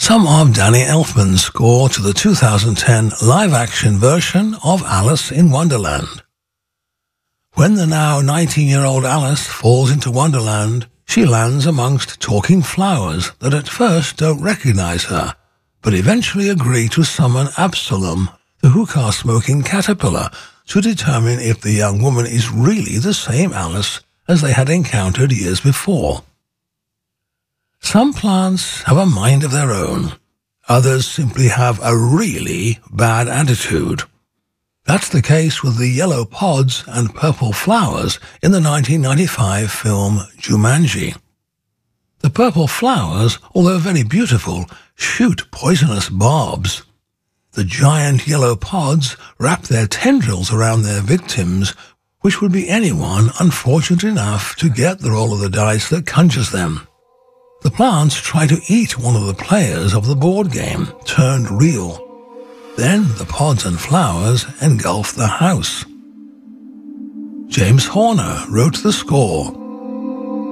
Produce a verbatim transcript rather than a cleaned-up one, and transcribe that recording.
some of Danny Elfman's score to the two thousand ten live-action version of Alice in Wonderland. When the now nineteen-year-old Alice falls into Wonderland, she lands amongst talking flowers that at first don't recognize her, but eventually agree to summon Absalom, the hookah-smoking caterpillar, to determine if the young woman is really the same Alice as they had encountered years before. Some plants have a mind of their own. Others simply have a really bad attitude. That's the case with the yellow pods and purple flowers in the nineteen ninety-five film Jumanji. The purple flowers, although very beautiful, shoot poisonous barbs. The giant yellow pods wrap their tendrils around their victims, which would be anyone unfortunate enough to get the roll of the dice that conjures them. The plants try to eat one of the players of the board game, turned real. Then the pods and flowers engulf the house. James Horner wrote the score.